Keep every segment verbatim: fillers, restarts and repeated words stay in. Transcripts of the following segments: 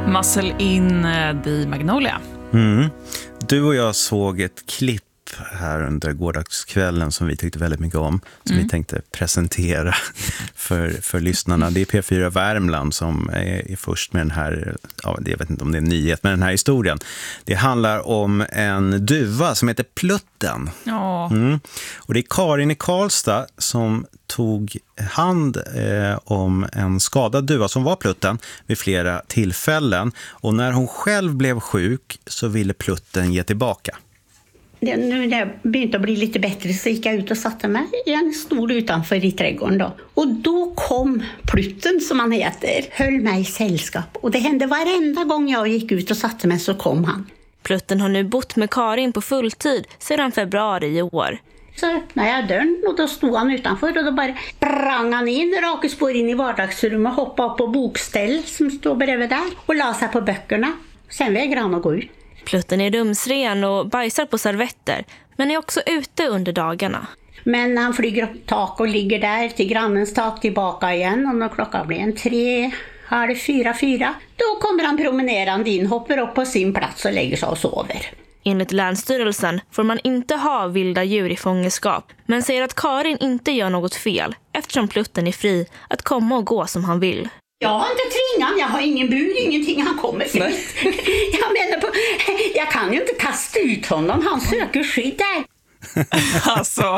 Muscle in the Magnolia. Mm. Du och jag såg ett klipp här under gårdagskvällen som vi tyckte väldigt mycket om, som mm. vi tänkte presentera för, för lyssnarna. Det är P fyra Värmland som är, är först med den här, ja, jag vet inte om det är en nyhet, men den här historien. Det handlar om en duva som heter Plutten. Ja. Mm. Och det är Karin i Karlstad som tog hand eh, om en skadad duva som var Plutten vid flera tillfällen. Och när hon själv blev sjuk så ville Plutten ge tillbaka. Det, nu när jag började bli lite bättre så gick jag ut och satte mig i en stol utanför i trädgården då. Och då kom Plutten, som han heter, höll mig i sällskap. Och det hände varenda gång jag gick ut och satte mig så kom han. Plutten har nu bott med Karin på fulltid sedan februari i år. Så öppnade jag dörren och då stod han utanför och då bara sprang han in, raka spår in i vardagsrummet, hoppade upp på bokställ som stod bredvid där och la sig på böckerna. Sen vägrade han att gå ut. Plutten är rumsren och bajsar på servetter, men är också ute under dagarna. Men när han flyger upp tak och ligger där till grannens tak tillbaka igen, och när klockan blir en tre, halv fyra, fyra, då kommer han promenerande in, hoppar upp på sin plats och lägger sig och sover. Enligt Länsstyrelsen får man inte ha vilda djur i fångenskap, men säger att Karin inte gör något fel eftersom Plutten är fri att komma och gå som han vill. Jag har inte tvingat, jag har ingen bud, ingenting, han kommer fritt. Jag menar på, jag kan ju inte kasta ut honom, han söker skydd där. Alltså,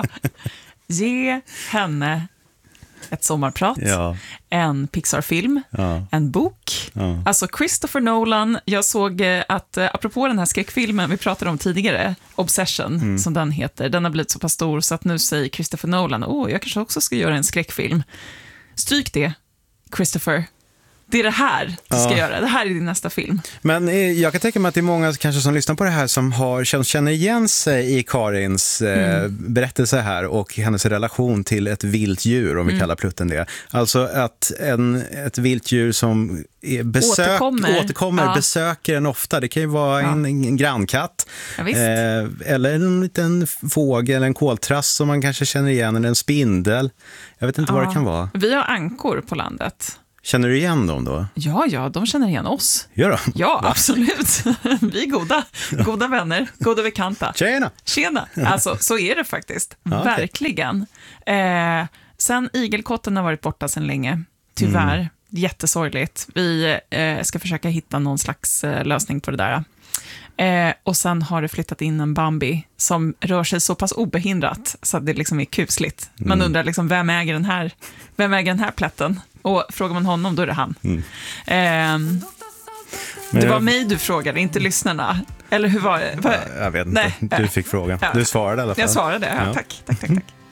ge henne ett sommarprat, ja. en Pixar-film, ja. en bok. Ja. Alltså Christopher Nolan, jag såg att apropå den här skräckfilmen vi pratade om tidigare, Obsession, mm. som den heter, den har blivit så pass stor så att nu säger Christopher Nolan, åh, jag kanske också ska göra en skräckfilm. Stryk det, Christopher. Det är det här du ska ja. göra. Det här är din nästa film. Men eh, jag kan tänka mig att det är många kanske som lyssnar på det här som har, känner igen sig i Karins eh, mm. berättelse här och hennes relation till ett vilt djur, om vi mm. kallar Plutten det. Alltså att en, ett vilt djur som är besök, återkommer, återkommer ja. besöker en ofta. Det kan ju vara ja. en, en grannkatt. Ja, eh, eller en liten fågel, en koltrast som man kanske känner igen, eller en spindel. Jag vet inte ja. vad det kan vara. Vi har ankor på landet. Känner du igen dem då? Ja, ja, de känner igen oss. Gör de? Ja, absolut. Vi är goda, goda vänner, goda bekanta. Tjena! Tjena! Alltså, så är det faktiskt. Ja, okay. Verkligen. Eh, sen igelkotten har varit borta sedan länge. Tyvärr. Mm. Jättesorgligt. Vi eh, ska försöka hitta någon slags eh, lösning på det där. Eh, och sen har det flyttat in en Bambi som rör sig så pass obehindrat så att det liksom är kusligt. Man mm. undrar liksom, vem äger den här, vem äger den här plätten? Och frågar man honom, då är det han. Mm. Eh, det var mig du frågade, inte lyssnarna. Eller hur var det? Var... Jag vet inte, Nej. du fick frågan. Du svarade i alla fall. Jag svarade, ja. Ja. Tack, tack, tack, tack.